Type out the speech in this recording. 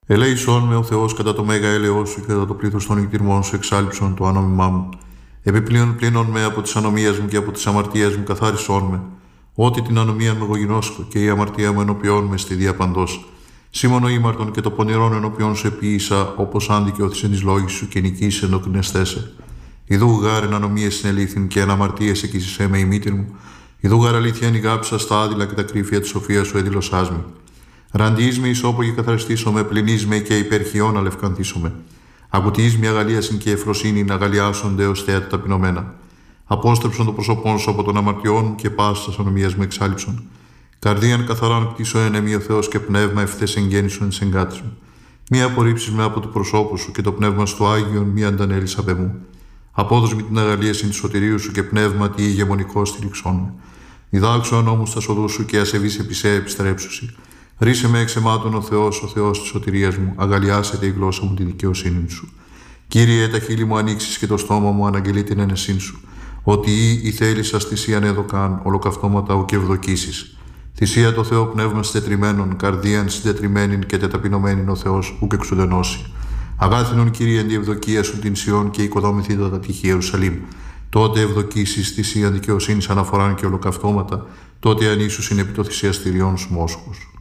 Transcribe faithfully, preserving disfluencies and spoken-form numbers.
Ελέησόν με ο Θεός κατά το μέγα έλεος σου και κατά το πλήθος των νηκτήρμων σου εξάλειψον το άνομημά μου. Επιπλέον πλύνον με από τις ανομίες μου και από τις αμαρτίες μου καθάρισόν με. Ότι την ανομία μου εγώ γινώσκω και η αμαρτία μου ενωπιών με στη διαπαντός. Σήμωνο ήμαρτον και το πονηρόν ενωπιών σου επίησα, όπως αν δικαιώθησε εις λόγης σου και νικήσει ενδοκρινεστέσαι. Ιδού γάρεν ανομίες συνελήθην και αναμαρτίες εκείσισέ με η μήτηρ μου. Ιδού γάρ αλήθεια ενηγάψα στα άδειλα και τα κρύφια της σοφίας σου έδηλωσάς με. Ραντιείς με ισόπο και καθαριστήσομαι, πλυνείς με και υπερχιών αλευκανθήσομαι. Ακουτιείς με αγαλίασιν και εφροσύνην αγαλιάσονται ως θέατα ταπεινωμένα. Απόστρεψον το πρόσωπόν σου από των αμαρτιών μου και πάσας ανομίας με εξάλειψον. Καρδίαν καθαράν κτίσω ενεμή ο Θεός και πνεύμα ευθές εγγέννησον εις εγκάτης μου. Μη απορρίψεις με από του προσώπου σου και το πνεύμα στο Άγιον μη αντανέλεις απ' εμού. Απόδος με την αγαλίασιν του σωτηρίου σου και πνεύμα τι ηγεμονικό στηριξόν με. Διδάξω νόμους στα σοδού σου και ασεβείς επί σε επιστρέψουσι. Ρίσε με εξ εμάτων ο Θεός, ο Θεός της σωτηρίας μου, αγαλιάσετε η γλώσσα μου τη δικαιοσύνη σου. Κύριε, τα χείλη μου ανοίξεις και το στόμα μου αναγγελεί την ένεσήν σου. Ότι ή η θέλησα θυσίαν έδωκαν, ολοκαυτώματα ου και ευδοκίσεις. Θυσία το Θεό πνεύμα συντετριμένων, καρδίαν συντετριμένην και τεταπεινωμένην ο Θεός ουκ εξουδενώσει. Αγάθινον Κύριε εν τη ευδοκία σου την Σιών και οικοδόμηθη τα τυχή Ιερουσαλήμ. Τότε ευδοκίσεις θυσίαν δικαιοσύνης αναφοράν και ολοκαυτώματα, τότε ανήσουσιν επί το θυσιαστηριών σου μόσχους.